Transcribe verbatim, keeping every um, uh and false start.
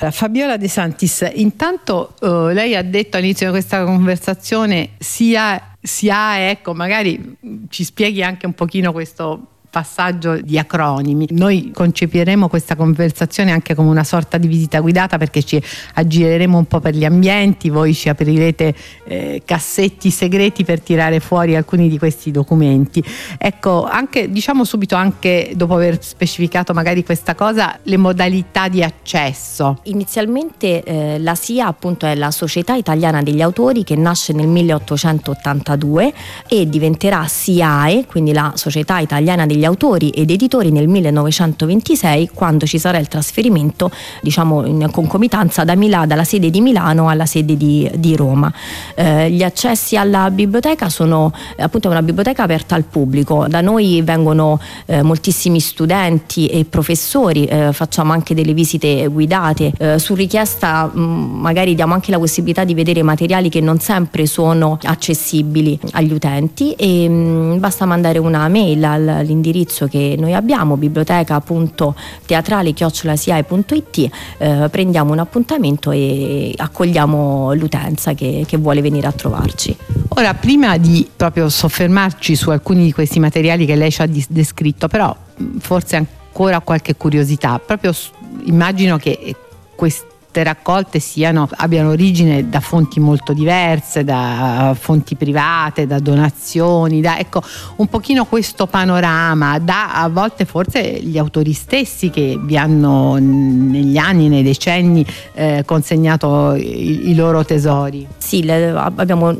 Fabiola De Santis, intanto uh, lei ha detto all'inizio di questa conversazione sia, sia ecco, magari ci spieghi anche un pochino questo passaggio di acronimi. Noi concepiremo questa conversazione anche come una sorta di visita guidata, perché ci aggireremo un po' per gli ambienti, voi ci aprirete eh, cassetti segreti per tirare fuori alcuni di questi documenti. Ecco, anche diciamo subito, anche dopo aver specificato magari questa cosa, le modalità di accesso. Inizialmente eh, la S I A appunto è la Società Italiana degli Autori, che nasce nel milleottocentottantadue e diventerà S I A E, quindi la Società Italiana degli Autori ed Editori, nel millenovecentoventisei, quando ci sarà il trasferimento, diciamo in concomitanza, da Milano, dalla sede di Milano alla sede di, di Roma. Eh, gli accessi alla biblioteca sono appunto una biblioteca aperta al pubblico. Da noi vengono eh, moltissimi studenti e professori, eh, facciamo anche delle visite guidate, eh, su richiesta mh, magari diamo anche la possibilità di vedere materiali che non sempre sono accessibili agli utenti, e mh, basta mandare una mail all'indirizzo che noi abbiamo, biblioteca punto teatrale chiocciola siae punto it, eh, prendiamo un appuntamento e accogliamo l'utenza che, che vuole venire a trovarci. Ora, prima di proprio soffermarci su alcuni di questi materiali che lei ci ha descritto, però forse ancora qualche curiosità, proprio immagino che questi raccolte siano, abbiano origine da fonti molto diverse, da fonti private, da donazioni, da, ecco, un pochino questo panorama, da a volte forse gli autori stessi che vi hanno negli anni, nei decenni eh, consegnato i, i loro tesori. Sì, le, abbiamo